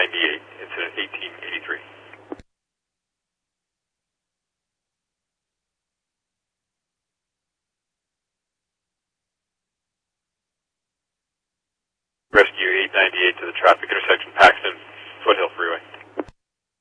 898, incident 1883. Rescue 898 to the traffic intersection, package